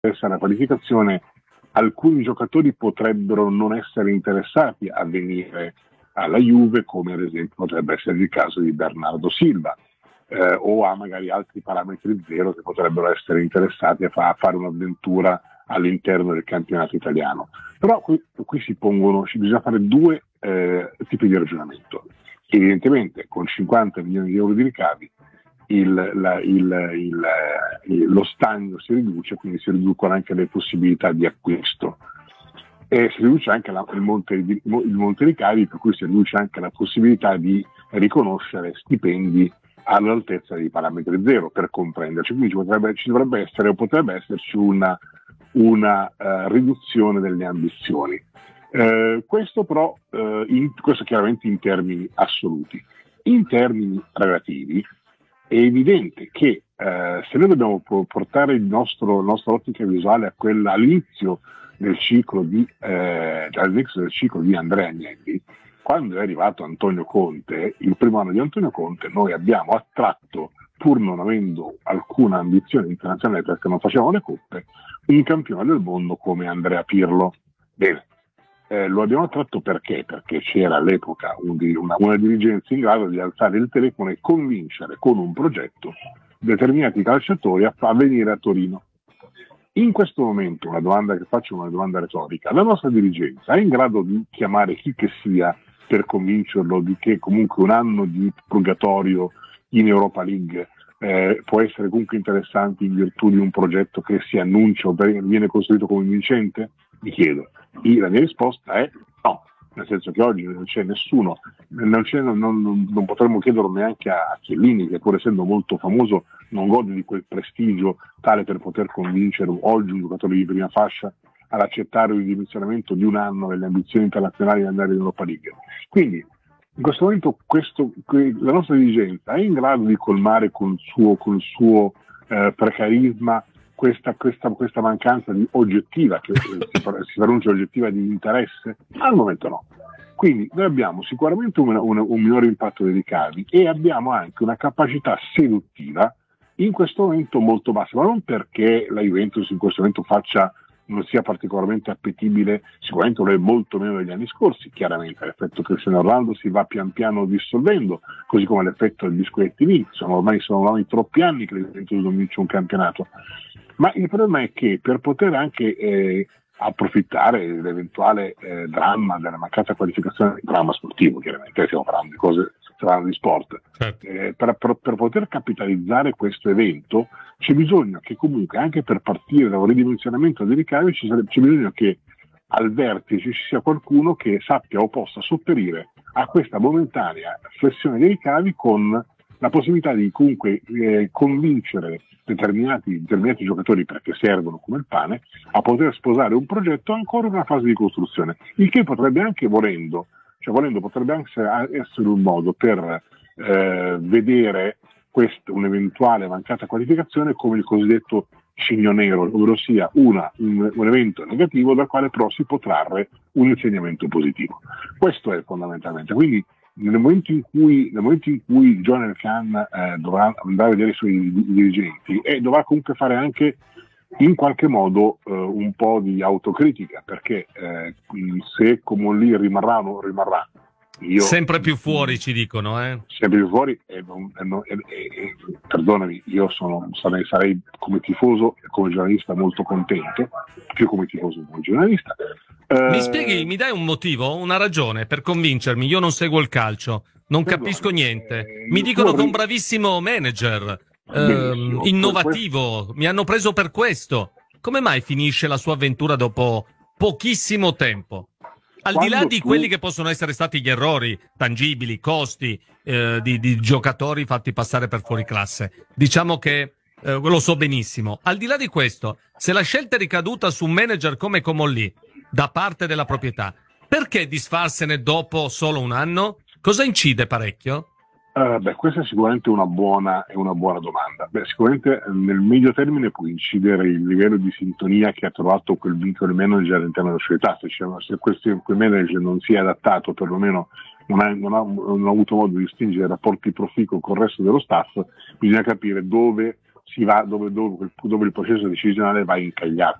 la qualificazione, alcuni giocatori potrebbero non essere interessati a venire alla Juve, come ad esempio potrebbe essere il caso di Bernardo Silva, o a magari altri parametri zero che potrebbero essere interessati a fare un'avventura all'interno del campionato italiano. Però qui bisogna fare due tipi di ragionamento. Evidentemente con 50 milioni di euro di ricavi lo stagno si riduce, quindi si riducono anche le possibilità di acquisto e si riduce anche il monte ricavi, per cui si riduce anche la possibilità di riconoscere stipendi all'altezza dei parametri zero, per comprenderci. Quindi potrebbe esserci una riduzione delle ambizioni. Questo però questo chiaramente in termini assoluti. In termini relativi è evidente che se noi dobbiamo portare la nostra ottica visuale all'inizio del ciclo di Andrea Agnelli, quando è arrivato Antonio Conte, il primo anno di Antonio Conte, noi abbiamo attratto, pur non avendo alcuna ambizione internazionale perché non facevamo le coppe, un campione del mondo come Andrea Pirlo. Bene, lo abbiamo attratto perché? Perché c'era all'epoca una dirigenza in grado di alzare il telefono e convincere con un progetto determinati calciatori a venire a Torino. In questo momento, una domanda che faccio è una domanda retorica: la nostra dirigenza è in grado di chiamare chi che sia per convincerlo di che comunque un anno di purgatorio in Europa League può essere comunque interessante in virtù di un progetto che si annuncia o viene costruito come vincente? Mi chiedo. La mia risposta è no, nel senso che oggi non c'è nessuno, non potremmo chiederlo neanche a Chiellini, che pur essendo molto famoso non gode di quel prestigio tale per poter convincere oggi un giocatore di prima fascia ad accettare il dimensionamento di un anno delle ambizioni internazionali di andare in Europa League. Quindi in questo momento la nostra dirigenza è in grado di colmare col suo precarisma questa mancanza di oggettiva, che si pronuncia oggettiva, di interesse? Al momento no. Quindi noi abbiamo sicuramente un minore impatto dei ricavi e abbiamo anche una capacità seduttiva in questo momento molto bassa, ma non perché la Juventus in questo momento non sia particolarmente appetibile, sicuramente lo è molto meno degli anni scorsi, chiaramente l'effetto Cristiano Ronaldo si va pian piano dissolvendo, così come l'effetto del Biscotti TV, ormai sono troppi anni che la Juventus non vince un campionato, ma il problema è che per poter anche approfittare dell'eventuale dramma della mancata qualificazione, dramma sportivo chiaramente, stiamo parlando di cose, di sport, certo. Per poter capitalizzare questo evento c'è bisogno che comunque anche per partire da un ridimensionamento dei ricavi c'è bisogno che al vertice ci sia qualcuno che sappia o possa sopperire a questa momentanea flessione dei ricavi con la possibilità di comunque convincere determinati giocatori, perché servono come il pane, a poter sposare un progetto ancora in una fase di costruzione, il che potrebbe anche volendo potrebbe anche essere un modo per vedere un'eventuale mancata qualificazione come il cosiddetto cigno nero, ovvero sia un evento negativo dal quale però si può trarre un insegnamento positivo. Questo è fondamentalmente. Quindi nel momento in cui John Elkann dovrà andare a vedere i suoi dirigenti e dovrà comunque fare anche in qualche modo un po' di autocritica, perché se Comolli rimarrà o non rimarrà, sempre più fuori ci dicono, sempre più fuori, perdonami, io sarei come tifoso e come giornalista molto contento, più come tifoso che come giornalista. Mi dai un motivo, una ragione per convincermi? Io non seguo il calcio, non capisco niente. Mi dicono che è un bravissimo manager, innovativo, mi hanno preso per questo. Come mai finisce la sua avventura dopo pochissimo tempo? Al di là di quelli che possono essere stati gli errori tangibili, costi di giocatori fatti passare per fuori classe, diciamo che lo so benissimo. Al di là di questo, se la scelta è ricaduta su un manager come Comolli da parte della proprietà, perché disfarsene dopo solo un anno? Cosa incide parecchio? Questa è sicuramente una buona domanda. Sicuramente nel medio termine può incidere il livello di sintonia che ha trovato quel manager all'interno della società. Se quel manager non si è adattato, perlomeno non ha avuto modo di stringere rapporti proficui con il resto dello staff, bisogna capire dove si va dove il processo decisionale va a incagliarsi.